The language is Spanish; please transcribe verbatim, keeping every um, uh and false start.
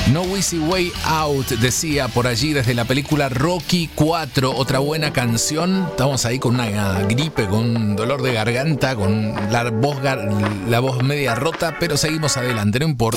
No Easy Way Out, decía por allí desde la película Rocky cuatro, otra buena canción. Estamos ahí con una gripe, con un dolor de garganta, con la voz, la voz media rota, pero seguimos adelante, no importa.